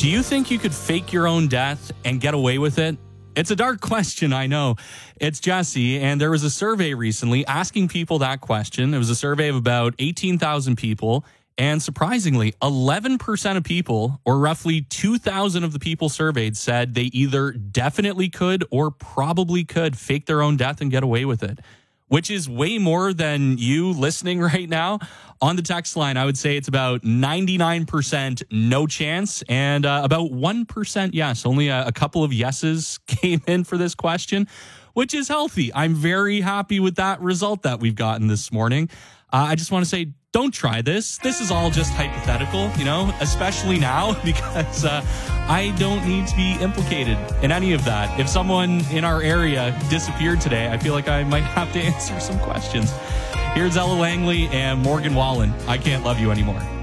Do you think you could fake your own death and get away with it? It's a dark question, I know. It's Jesse, and there was a survey recently asking people that question. It was a survey of about 18,000 people, and surprisingly, 11% of people, or roughly 2,000 of the people surveyed, said they either definitely could or probably could fake their own death and get away with it, which is way more than you listening right now. On the text line, I would say it's about 99% no chance and about 1% yes. Only a couple of yeses came in for this question, which is healthy. I'm very happy with that result that we've gotten this morning. I just want to say, don't try this. This is all just hypothetical, especially now because I don't need to be implicated in any of that. If someone in our area disappeared today, I feel like I might have to answer some questions. Here's Ella Langley and Morgan Wallen. I Can't Love You Anymore.